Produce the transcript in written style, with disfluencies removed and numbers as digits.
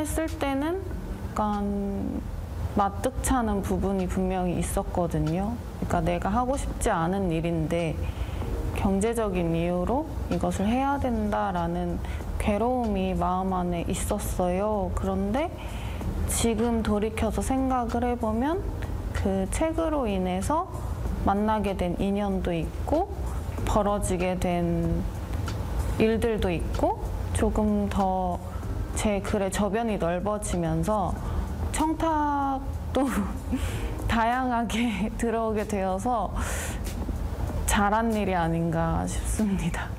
결혼했을 때는 약간 마뜩찮은 부분이 분명히 있었거든요. 그러니까 내가 하고 싶지 않은 일인데 경제적인 이유로 이것을 해야 된다라는 괴로움이 마음 안에 있었어요. 그런데 지금 돌이켜서 생각을 해보면 그 책으로 인해서 만나게 된 인연도 있고 벌어지게 된 일들도 있고 조금 더 제 글의 저변이 넓어지면서 청탁도 다양하게 들어오게 되어서 잘한 일이 아닌가 싶습니다.